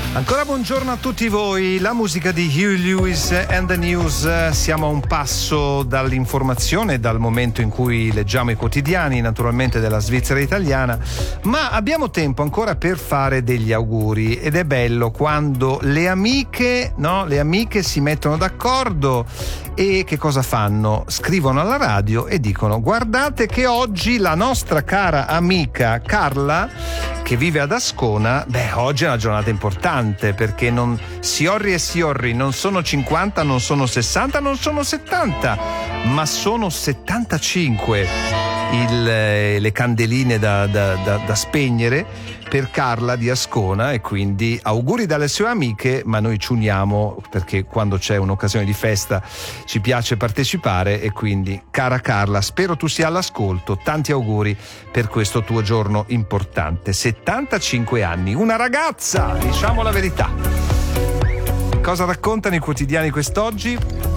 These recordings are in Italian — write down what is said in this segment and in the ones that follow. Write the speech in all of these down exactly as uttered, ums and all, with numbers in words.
Ancora buongiorno a tutti voi, la musica di Huey Lewis and the News. Siamo a un passo dall'informazione, dal momento in cui leggiamo i quotidiani, naturalmente della Svizzera italiana, ma abbiamo tempo ancora per fare degli auguri ed è bello quando le amiche, no, le amiche si mettono d'accordo e che cosa fanno? Scrivono alla radio e dicono: guardate che oggi la nostra cara amica Carla, che vive ad Ascona, beh, oggi è una giornata importante perché non Siorri e Siorri non sono cinquanta, non sono sessanta, non sono settanta, ma sono settantacinque il, le candeline da, da, da, da spegnere per Carla di Ascona, e quindi auguri dalle sue amiche, ma noi ci uniamo perché quando c'è un'occasione di festa ci piace partecipare, e quindi cara Carla, spero tu sia all'ascolto, tanti auguri per questo tuo giorno importante. settantacinque anni, una ragazza, diciamo la verità. Cosa raccontano i quotidiani quest'oggi?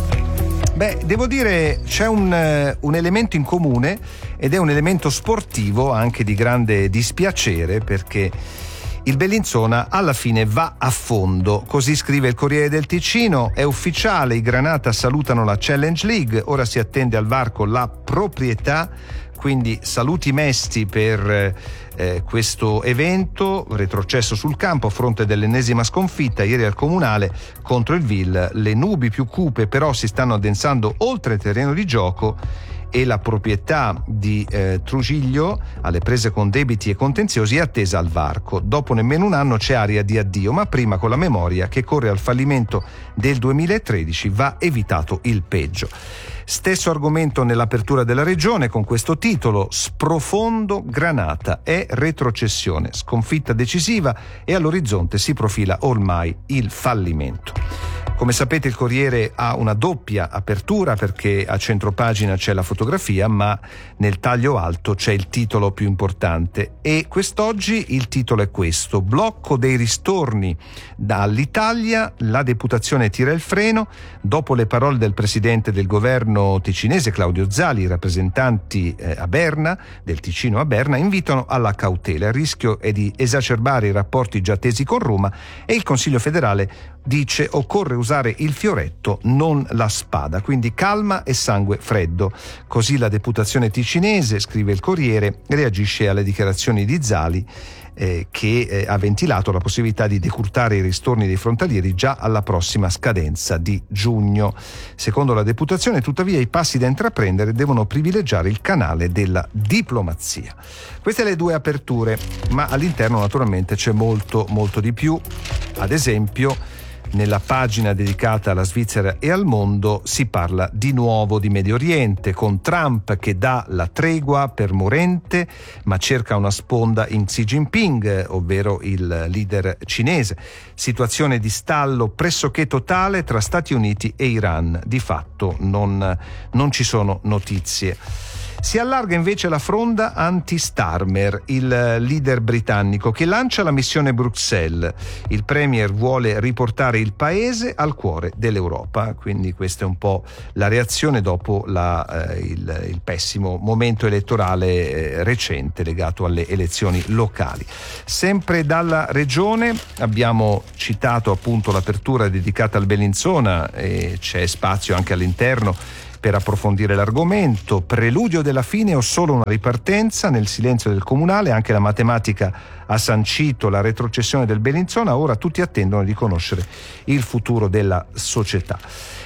Beh, devo dire c'è un, un elemento in comune, ed è un elemento sportivo anche di grande dispiacere, perché il Bellinzona alla fine va a fondo. Così scrive il Corriere del Ticino: è ufficiale, i Granata salutano la Challenge League, ora si attende al varco la proprietà, quindi saluti mesti per eh, questo evento. Retrocesso sul campo a fronte dell'ennesima sconfitta ieri al Comunale contro il Vil. Le nubi più cupe però si stanno addensando oltre il terreno di gioco, e la proprietà di eh, Trujillo, alle prese con debiti e contenziosi, è attesa al varco. Dopo nemmeno un anno c'è aria di addio, ma prima, con la memoria che corre al fallimento del duemilatredici, va evitato il peggio. Stesso argomento nell'apertura della regione con questo titolo: sprofondo Granata, è retrocessione, sconfitta decisiva e all'orizzonte si profila ormai il fallimento. Come sapete il Corriere ha una doppia apertura, perché a centropagina c'è la fotografia, ma nel taglio alto c'è il titolo più importante, e quest'oggi il titolo è questo: blocco dei ristorni dall'Italia, la deputazione tira il freno. Dopo le parole del presidente del governo ticinese Claudio Zali, i rappresentanti eh, a Berna, del Ticino a Berna, invitano alla cautela. Il rischio è di esacerbare i rapporti già tesi con Roma, e il Consiglio federale dice occorre usare il fioretto, non la spada, quindi calma e sangue freddo. Così la deputazione ticinese, scrive il Corriere, reagisce alle dichiarazioni di Zali, eh, che eh, ha ventilato la possibilità di decurtare i ristorni dei frontalieri già alla prossima scadenza di giugno. Secondo la deputazione, tuttavia, i passi da intraprendere devono privilegiare il canale della diplomazia. Queste le due aperture, ma all'interno naturalmente c'è molto molto di più. Ad esempio, nella pagina dedicata alla Svizzera e al mondo si parla di nuovo di Medio Oriente, con Trump che dà la tregua per morente ma cerca una sponda in Xi Jinping, ovvero il leader cinese. Situazione di stallo pressoché totale tra Stati Uniti e Iran. Di fatto non, non ci sono notizie. Si allarga invece la fronda anti-Starmer, il leader britannico che lancia la missione Bruxelles. Il premier vuole riportare il paese al cuore dell'Europa, quindi questa è un po' la reazione dopo la, eh, il, il pessimo momento elettorale eh, recente legato alle elezioni locali. Sempre dalla regione abbiamo citato appunto l'apertura dedicata al Bellinzona, e c'è spazio anche all'interno per approfondire l'argomento. Preludio della fine o solo una ripartenza? Nel silenzio del Comunale anche la matematica ha sancito la retrocessione del Bellinzona, ora tutti attendono di conoscere il futuro della società.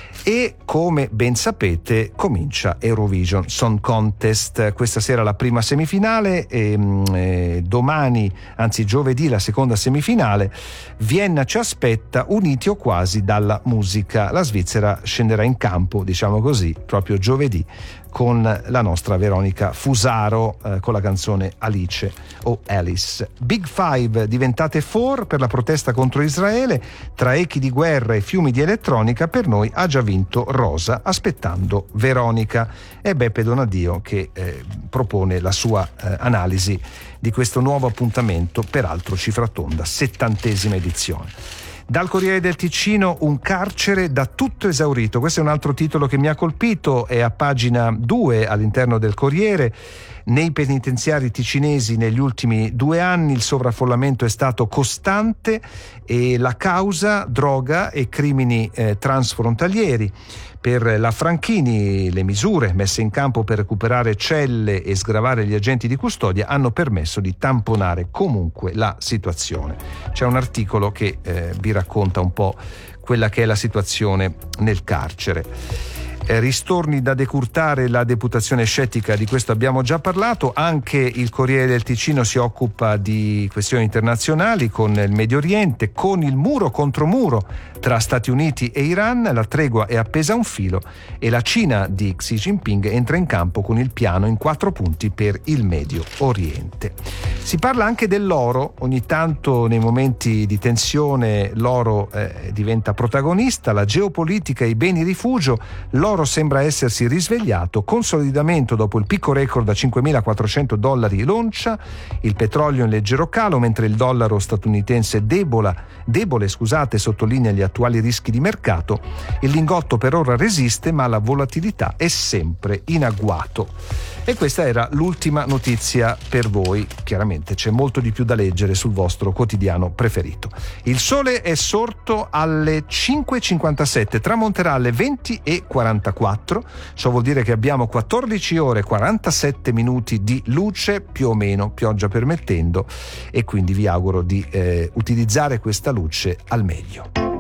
E come ben sapete comincia Eurovision Song Contest. Questa sera la prima semifinale, e, e domani, anzi giovedì, la seconda semifinale. Vienna ci aspetta, uniti o quasi dalla musica. La Svizzera scenderà in campo, diciamo così, proprio giovedì, con la nostra Veronica Fusaro, eh, con la canzone Alice o Alice. Big Five diventate four per la protesta contro Israele. Tra echi di guerra e fiumi di elettronica, per noi ha già vinto Rosa, aspettando Veronica. È Beppe Donadio che eh, propone la sua eh, analisi di questo nuovo appuntamento, peraltro cifra tonda, settantesima edizione. Dal Corriere del Ticino, un carcere da tutto esaurito. Questo è un altro titolo che mi ha colpito, è a pagina due all'interno del Corriere. Nei penitenziari ticinesi negli ultimi due anni il sovraffollamento è stato costante e la causa droga e crimini eh, transfrontalieri. Per la Franchini le misure messe in campo per recuperare celle e sgravare gli agenti di custodia hanno permesso di tamponare comunque la situazione. C'è un articolo che eh, vi racconta un po' quella che è la situazione nel carcere. Ristorni da decurtare, la deputazione scettica, di questo abbiamo già parlato. Anche il Corriere del Ticino si occupa di questioni internazionali con il Medio Oriente, con il muro contro muro tra Stati Uniti e Iran. La tregua è appesa a un filo e la Cina di Xi Jinping entra in campo con il piano in quattro punti per il Medio Oriente. Si parla anche dell'oro, ogni tanto nei momenti di tensione l'oro eh, diventa protagonista, la geopolitica e i beni rifugio. L'oro sembra essersi risvegliato, consolidamento dopo il picco record da cinquemilaquattrocento dollari l'oncia, il petrolio in leggero calo mentre il dollaro statunitense debola, debole scusate, sottolinea gli attuali rischi di mercato. Il lingotto per ora resiste ma la volatilità è sempre in agguato. E questa era l'ultima notizia per voi. Chiaramente c'è molto di più da leggere sul vostro quotidiano preferito. Il sole è sorto alle cinque e cinquantasette, tramonterà alle venti e quarantaquattro. Ciò vuol dire che abbiamo quattordici ore e quarantasette minuti di luce, più o meno, pioggia permettendo, e quindi vi auguro di eh, utilizzare questa luce al meglio.